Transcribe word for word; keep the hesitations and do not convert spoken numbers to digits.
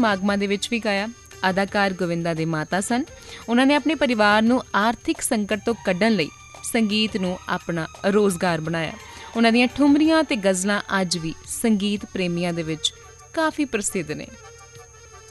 ਸਮਾਗਮਾਂ ਦੇ ਵਿੱਚ ਵੀ ਗਾਇਆ। ਅਦਾਕਾਰ ਗੋਵਿੰਦਾ ਦੇ ਮਾਤਾ ਸਨ। ਉਹਨਾਂ ਨੇ ਆਪਣੇ ਪਰਿਵਾਰ ਨੂੰ ਆਰਥਿਕ ਸੰਕਟ ਤੋਂ ਕੱਢਣ ਲਈ ਸੰਗੀਤ ਨੂੰ ਆਪਣਾ ਰੋਜ਼ਗਾਰ ਬਣਾਇਆ। ਉਹਨਾਂ ਦੀਆਂ ਠੁਮਰੀਆਂ ਅਤੇ ਗਜ਼ਲਾਂ ਅੱਜ ਵੀ ਸੰਗੀਤ ਪ੍ਰੇਮੀਆਂ ਦੇ ਵਿੱਚ ਕਾਫੀ ਪ੍ਰਸਿੱਧ ਨੇ।